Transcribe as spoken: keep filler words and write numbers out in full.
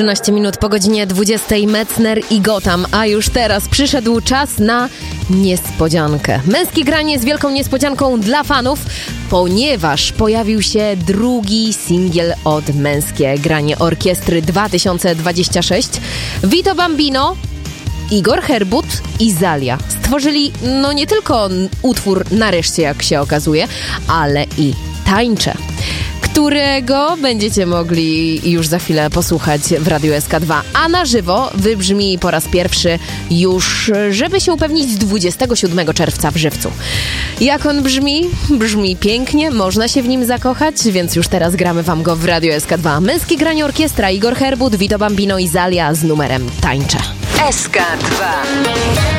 trzynaście minut po godzinie dwudziestej. Metzner i Gotham, a już teraz przyszedł czas na niespodziankę. Męskie granie z wielką niespodzianką dla fanów, ponieważ pojawił się drugi singiel od Męskie Granie Orkiestry dwa tysiące dwadzieścia sześć. Vito Bambino, Igor Herbut i Zalia stworzyli no nie tylko utwór Nareszcie, jak się okazuje, ale i Tańczę, którego będziecie mogli już za chwilę posłuchać w Radiu S K dwa, a na żywo wybrzmi po raz pierwszy już, żeby się upewnić, dwudziestego siódmego czerwca w Żywcu. Jak on brzmi? Brzmi pięknie, można się w nim zakochać, więc już teraz gramy wam go w Radiu S K dwa. Męskie Granie Orkiestra, Igor Herbut, Vito Bambino i Zalia z numerem Tańczę. S K dwa.